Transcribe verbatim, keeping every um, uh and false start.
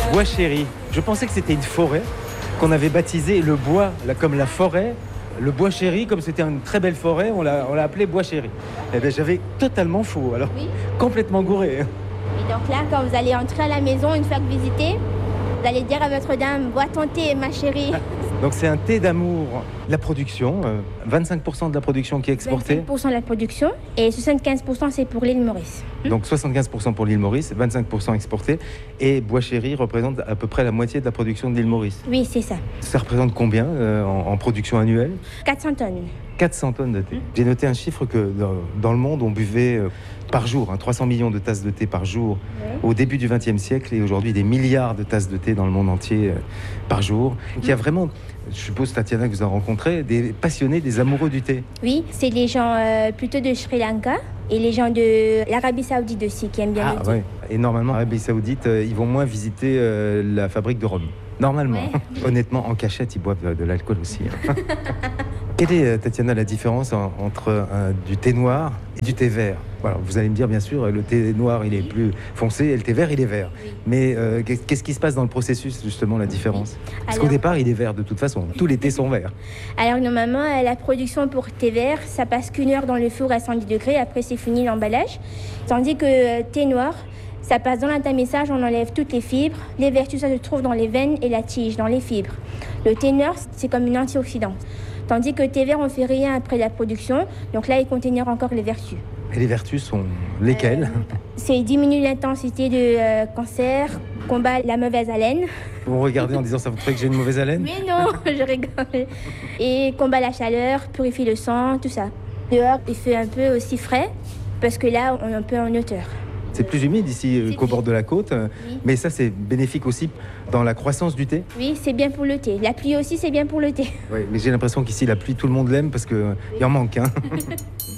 Bois Chéri. Je pensais que c'était une forêt qu'on avait baptisée le bois, là, comme la forêt. Le Bois Chéri, comme c'était une très belle forêt, on l'a, on l'a appelé Bois Chéri. Eh bien, j'avais totalement faux, alors Oui. complètement gouré. Et donc là, quand vous allez entrer à la maison, une fois que vous visitez, vous allez dire à votre dame, bois ton thé, ma chérie. Donc c'est un thé d'amour. La production, euh, vingt-cinq pour cent de la production qui est exportée. vingt-cinq pour cent de la production et soixante-quinze pour cent c'est pour l'île Maurice. Donc soixante-quinze pour cent pour l'île Maurice, vingt-cinq pour cent exporté. Et Bois Chéri représente à peu près la moitié de la production de l'île Maurice. Oui, c'est ça. Ça représente combien euh, en, en production annuelle? quatre cents tonnes. quatre cents tonnes de thé. J'ai noté un chiffre que dans, dans le monde, on buvait euh, par jour, hein, trois cents millions de tasses de thé par jour Ouais. au début du vingtième siècle et aujourd'hui des milliards de tasses de thé dans le monde entier euh, par jour. Donc il y a vraiment, je suppose Tatiana que vous en rencontrez, des passionnés, des amoureux du thé. Oui, c'est les gens euh, plutôt de Sri Lanka et les gens de l'Arabie Saoudite aussi qui aiment bien Ah le thé. ouais. Et normalement, en Arabie Saoudite, euh, ils vont moins visiter euh, la fabrique de rhum. Normalement. Ouais. Honnêtement, en cachette, ils boivent de, de l'alcool aussi. hein. Quelle est, euh, Tatiana, la différence en- entre euh, du thé noir et du thé vert? Voilà, vous allez me dire, bien sûr, le thé noir, il est plus foncé et le thé vert, il est vert. Oui. Mais euh, qu'est- qu'est-ce qui se passe dans le processus, justement, la différence? Parce qu'au Alors- départ, il est vert de toute façon. Tous les thés sont verts. Alors normalement, euh, la production pour thé vert, ça passe qu'une heure dans le four à cent dix degrés, après c'est fini l'emballage. Tandis que euh, thé noir, ça passe dans l'entamissage, on enlève toutes les fibres. Les vertus, ça se trouve dans les veines et la tige, dans les fibres. Le thé noir, c'est comme une antioxydant. Tandis que le thé vert, on fait rien après la production. Donc là, il contient encore les vertus. Et les vertus sont lesquelles? C'est diminue l'intensité de euh, cancer, combat la mauvaise haleine. Vous me regardez en disant, ça vous fait que j'ai une mauvaise haleine? Mais non, je rigole. Et combat la chaleur, purifie le sang, tout ça. Dehors, il fait un peu aussi frais, parce que là, on est un peu en hauteur. C'est plus humide ici euh, C'est qu'au plus- bord de la côte, euh, Oui. mais ça c'est bénéfique aussi dans la croissance du thé. Oui, c'est bien pour le thé. La pluie aussi, c'est bien pour le thé. Oui, mais j'ai l'impression qu'ici la pluie, tout le monde l'aime parce qu'il il en manque. Hein.